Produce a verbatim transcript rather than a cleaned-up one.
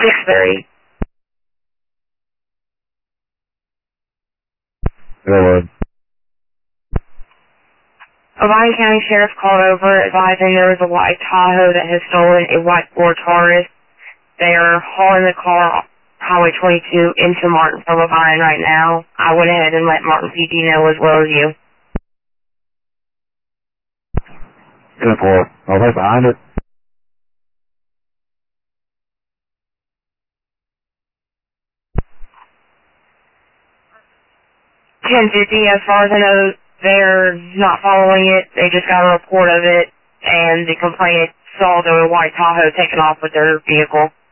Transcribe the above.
six thirty. Railroad. Obion County Sheriff called over advising there was a white Tahoe that has stolen a white Ford Taurus. They are hauling the car Highway twenty-two into Martin from Obion right now. I went ahead and let Martin P D know as well as you. ten four. I'll right behind it. ten fifty, as far as I know, they're not following it. They just got a report of it, and the complainant saw the white Tahoe taken off with their vehicle.